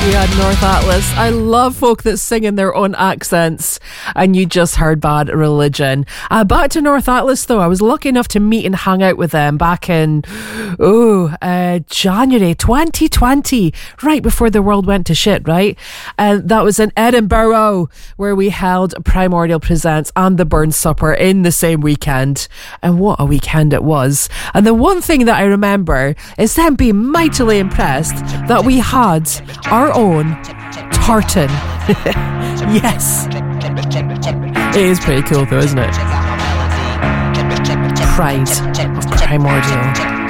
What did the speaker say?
Yeah, North Atlas. I love folk that sing in their own accents. And you just heard Bad Religion. Back to North Atlas, though. I was lucky enough to meet and hang out with them back in, January 2020, right before the world went to shit, right? And that was in Edinburgh, where we held Primordial Presents and the Burn Supper in the same weekend. And what a weekend it was. And the one thing that I remember is them being mightily impressed that we had our own tartan. Yes. It is pretty cool though, isn't it? Pride of Primordial.